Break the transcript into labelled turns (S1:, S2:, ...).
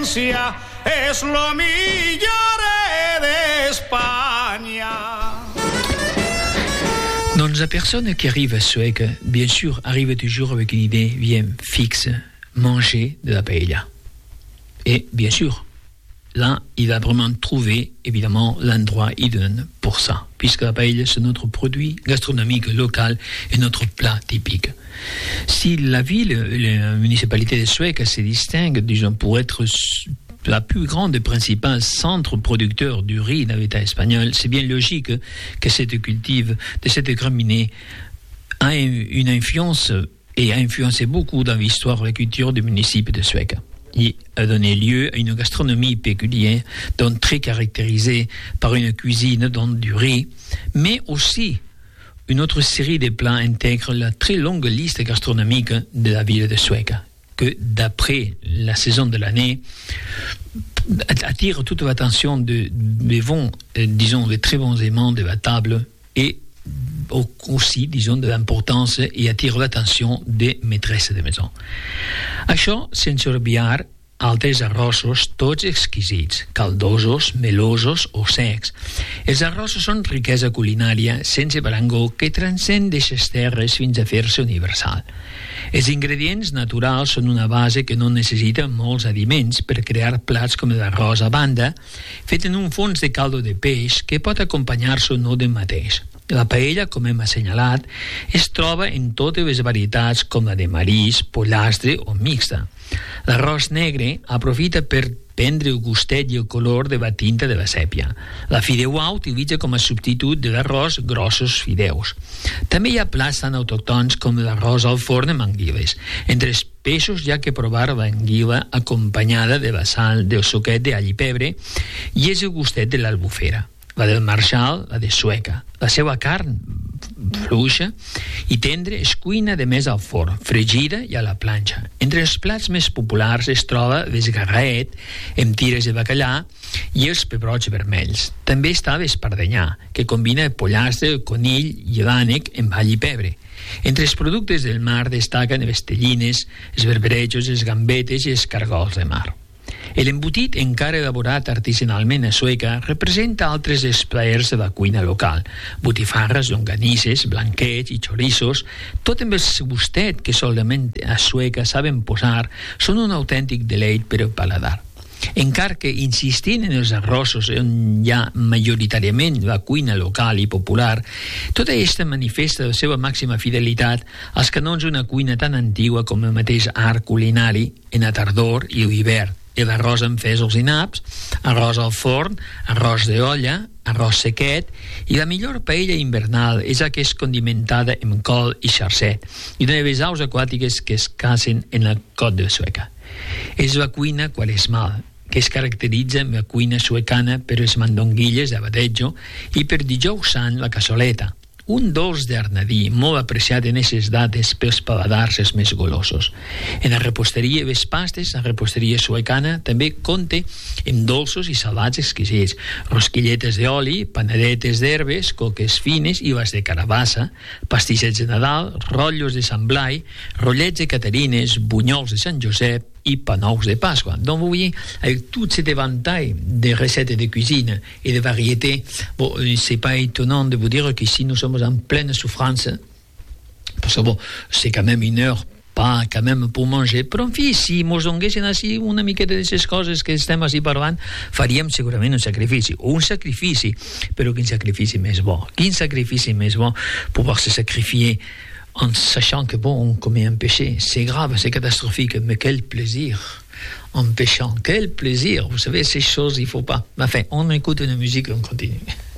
S1: Es lo migliore d'Espanya.
S2: Donc la personne qui arrive à Suède, bien sûr, arrive toujours avec une idée bien fixe, manger de la paella. Et bien sûr, là, il va vraiment trouver, évidemment, l'endroit idéal pour ça, puisque la paella, c'est notre produit gastronomique local et notre plat typique. Si la ville, la municipalité de Suède se distingue, disons, pour être la plus grande et principale centre producteur du riz dans l'État espagnol, c'est bien logique que cette cultive de cette graminée a une influence et a influencé beaucoup dans l'histoire et la culture du municipio de Suède. Il a donné lieu à une gastronomie péculière, donc très caractérisée par une cuisine dans du riz, mais aussi une autre série de plats intègre la très longue liste gastronomique de la ville de Suède, que d'après la saison de l'année attire toute l'attention des très bons aimants de la table et aussi, disons, de l'importance et attire l'attention des maîtresses de maison. Això sense obviar altres arrossos, tots exquisits, caldosos, melosos o secs. Els arrossos són riquesa culinària sense parangó que transcén d'eixes terres fins a fer-se universal. Els ingredients naturals són una base que no necessita molts aliments per crear plats com l'arròs a banda, fet en un fons de caldo de peix que pot acompanyar-se o no de mateix. La paella, com hem assenyalat, es troba en totes les varietats com la de marís, pollastre o mixta. L'arròs negre aprofita per prendre el gustet i el color de la tinta de la sèpia. La fideuà utilitza com a substitut de l'arròs grossos fideus. També hi ha plats tan autòctons com l'arròs al forn amb anguiles. Entre els peixos hi ha que provar l'anguila acompanyada de la sal, del suquet d'all i pebre i és el gustet de l'albufera. La del Marshall, la de Sueca. La seva carn fluixa i tendre es cuina de més al forn, fregida i a la planxa. Entre els plats més populars es troba l'esgarraet, amb tires de bacallà i els pebrots vermells. També està l'espardenyà, que combina el pollastre, el conill i l'ànec amb all i pebre. Entre els productes del mar destaquen les tellines, els berberejos, els gambetes i els cargols de mar. L'embotit, encara elaborat artesanalment a Sueca, representa altres dels plaers de la cuina local. Botifarres, llonganisses, blanquets i chorizos, tot amb el gustet que solament a Sueca saben posar, són un autèntic deleit per al paladar. Encara que insistint en els arrossos on hi ha majoritàriament la cuina local i popular, tota aquesta manifesta la seva màxima fidelitat als canons d'una cuina tan antigua com el mateix art culinari en la tardor i l'hivern. L'arròs amb fesols i naps, arròs al forn, arròs d'olla, arròs sequet, i la millor paella invernal és la que és condimentada amb col i xarcet, i de les aus aquàtiques que es cacen en la cot de Sueca. És la cuina quaresmal, que es caracteritza amb la cuina suecana per les mandonguilles d'abadejo i per dijous sant la cassoleta, un dolç d'arnadí molt apreciat en aquestes dates pels paladars els més golosos. En la reposteria i les pastes, la reposteria suecana també compta amb dolços i salats exquisits, rosquilletes d'oli, panadetes d'herbes, coques fines i les de carabassa, pastissets de Nadal, rotllos de Sant Blai, rotllets de Caterines, bunyols de Sant Josep i panous de Pasqua. Donc, vous voyez, avec tout cet éventail de recettes de cuisine et de variétés, bon, c'est pas étonnant de vous dire qu'ici nous sommes en pleine souffrance, parce que bon, c'est quand même une heure pas quand même pour manger, però en fi, si mos donguessin així una miqueta d'aquestes coses que estem així parlant, faríem segurament un sacrifici, però quin sacrifici més bo, pouvoir se sacrifier en sachant que bon, on commet un péché, c'est grave, c'est catastrophique, mais quel plaisir en péchant, quel plaisir, vous savez, ces choses, il faut pas. Enfin, on écoute une musique et on continue.